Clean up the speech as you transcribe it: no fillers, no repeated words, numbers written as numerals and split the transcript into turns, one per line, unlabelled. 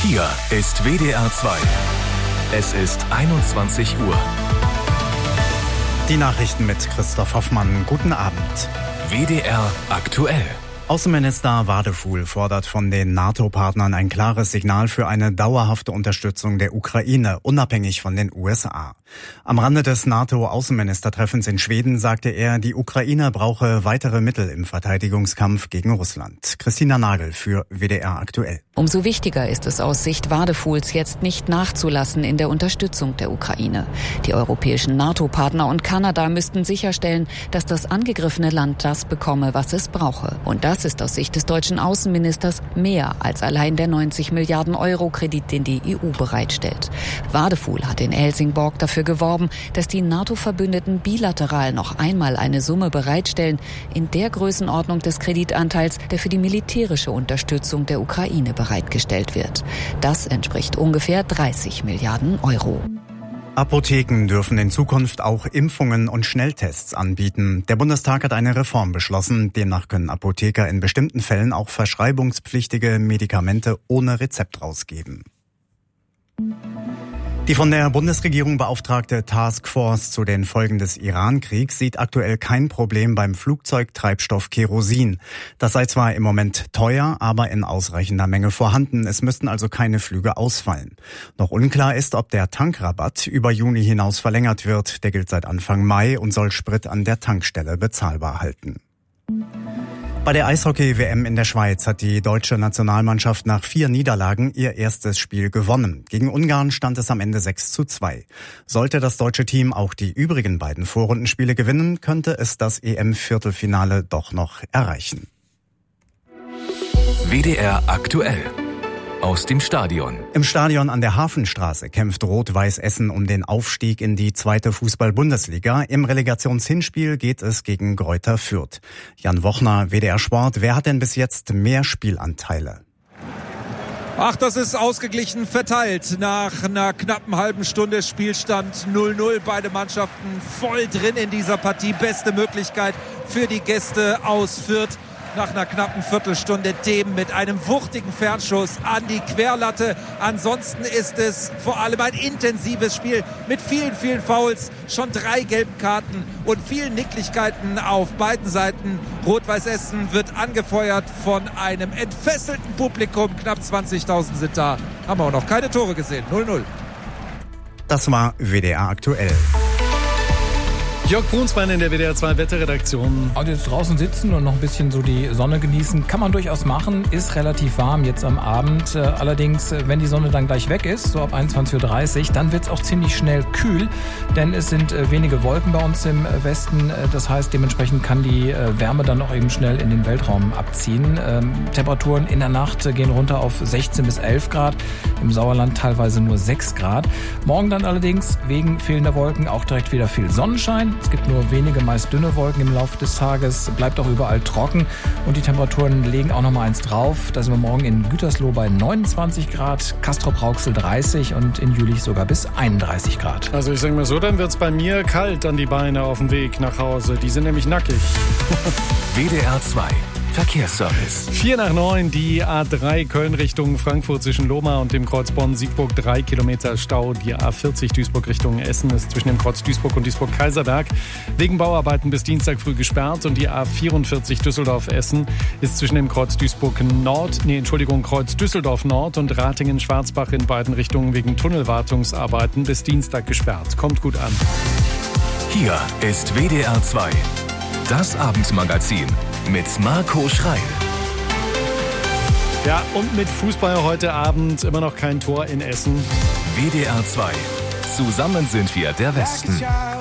Hier ist WDR 2. Es ist 21 Uhr.
Die Nachrichten mit Christoph Hoffmann. Guten Abend.
WDR aktuell.
Außenminister Wadefuhl fordert von den NATO-Partnern ein klares Signal für eine dauerhafte Unterstützung der Ukraine, unabhängig von den USA. Am Rande des NATO-Außenministertreffens in Schweden sagte er, die Ukraine brauche weitere Mittel im Verteidigungskampf gegen Russland. Christina Nagel für WDR aktuell.
Umso wichtiger ist es aus Sicht Wadefuhls jetzt nicht nachzulassen in der Unterstützung der Ukraine. Die europäischen NATO-Partner und Kanada müssten sicherstellen, dass das angegriffene Land das bekomme, was es brauche. Und das ist aus Sicht des deutschen Außenministers mehr als allein der 90 Milliarden Euro Kredit, den die EU bereitstellt. Wadefuhl hat in Helsingborg dafür geworben, dass die NATO-Verbündeten bilateral noch einmal eine Summe bereitstellen, in der Größenordnung des Kreditanteils, der für die militärische Unterstützung der Ukraine bereitgestellt wird. Das entspricht ungefähr 30 Milliarden Euro.
Apotheken dürfen in Zukunft auch Impfungen und Schnelltests anbieten. Der Bundestag hat eine Reform beschlossen. Demnach können Apotheker in bestimmten Fällen auch verschreibungspflichtige Medikamente ohne Rezept rausgeben. Die von der Bundesregierung beauftragte Taskforce zu den Folgen des Iran-Kriegs sieht aktuell kein Problem beim Flugzeugtreibstoff Kerosin. Das sei zwar im Moment teuer, aber in ausreichender Menge vorhanden. Es müssten also keine Flüge ausfallen. Noch unklar ist, ob der Tankrabatt über Juni hinaus verlängert wird. Der gilt seit Anfang Mai und soll Sprit an der Tankstelle bezahlbar halten. Bei der Eishockey-WM in der Schweiz hat die deutsche Nationalmannschaft nach 4 Niederlagen ihr erstes Spiel gewonnen. Gegen Ungarn stand es am Ende 6:2. Sollte das deutsche Team auch die übrigen beiden Vorrundenspiele gewinnen, könnte es das EM-Viertelfinale doch noch erreichen.
WDR aktuell. Aus dem Stadion.
Im Stadion an der Hafenstraße kämpft Rot-Weiß Essen um den Aufstieg in die 2. Fußball-Bundesliga. Im Relegationshinspiel geht es gegen Greuther Fürth. Jan Wochner, WDR Sport. Wer hat denn bis jetzt mehr Spielanteile?
Ach, das ist ausgeglichen verteilt. Nach einer knappen halben Stunde Spielstand 0:0. Beide Mannschaften voll drin in dieser Partie. Beste Möglichkeit für die Gäste aus Fürth. Nach einer knappen Viertelstunde Dem mit einem wuchtigen Fernschuss an die Querlatte. Ansonsten ist es vor allem ein intensives Spiel mit vielen, vielen Fouls. Schon 3 gelben Karten und vielen Nicklichkeiten auf beiden Seiten. Rot-Weiß Essen wird angefeuert von einem entfesselten Publikum. Knapp 20.000 sind da. Haben wir auch noch keine Tore gesehen. 0:0.
Das war WDR aktuell.
Jörg Brunsmann in der WDR 2 Wetterredaktion.
Also jetzt draußen sitzen und noch ein bisschen so die Sonne genießen, kann man durchaus machen. Ist relativ warm jetzt am Abend. Allerdings, wenn die Sonne dann gleich weg ist, so ab 21:30 Uhr, dann wird es auch ziemlich schnell kühl. Denn es sind wenige Wolken bei uns im Westen. Das heißt, dementsprechend kann die Wärme dann auch eben schnell in den Weltraum abziehen. Temperaturen in der Nacht gehen runter auf 16 bis 11 Grad. Im Sauerland teilweise nur 6 Grad. Morgen dann allerdings wegen fehlender Wolken auch direkt wieder viel Sonnenschein. Es gibt nur wenige, meist dünne Wolken im Laufe des Tages, bleibt auch überall trocken und die Temperaturen legen auch noch mal eins drauf. Da sind wir morgen in Gütersloh bei 29 Grad, Castrop-Rauxel 30 und in Jülich sogar bis 31 Grad.
Also ich sage mal so, dann wird's bei mir kalt an die Beine auf dem Weg nach Hause. Die sind nämlich nackig.
WDR 2. Verkehrsservice.
8:45, die A3 Köln Richtung Frankfurt zwischen Lohmar und dem Kreuz Bonn-Siegburg 3 Kilometer Stau. Die A40 Duisburg Richtung Essen ist zwischen dem Kreuz Duisburg und Duisburg-Kaiserberg wegen Bauarbeiten bis Dienstag früh gesperrt. Und die A44 Düsseldorf-Essen ist zwischen dem Kreuz Kreuz Düsseldorf Nord und Ratingen-Schwarzbach in beiden Richtungen wegen Tunnelwartungsarbeiten bis Dienstag gesperrt. Kommt gut an.
Hier ist WDR 2. Das Abendmagazin mit Marco Schreil.
Ja, und mit Fußball heute Abend immer noch kein Tor in Essen.
WDR 2. Zusammen sind wir der Westen.